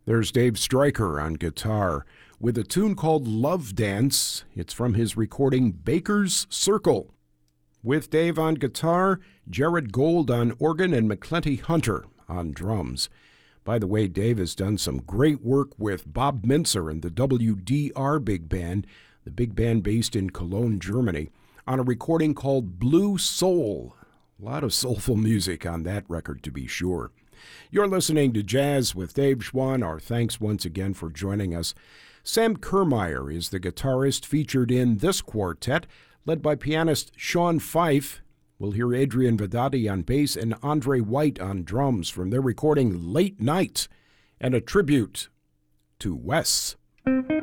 There's Dave Stryker on guitar with a tune called Love Dance. It's from his recording Baker's Circle. With Dave on guitar, Jared Gold on organ, and McClenty Hunter on drums. By the way, Dave has done some great work with Bob Mintzer and the WDR Big Band, the big band based in Cologne, Germany, on a recording called Blue Soul. A lot of soulful music on that record, to be sure. You're listening to Jazz with Dave Schwann. Our thanks once again for joining us. Sam Kirmayer is the guitarist featured in this quartet, led by pianist Sean Fife. We'll hear Adrian Vedati on bass and Andre White on drums from their recording Late Night, and a tribute to Wes.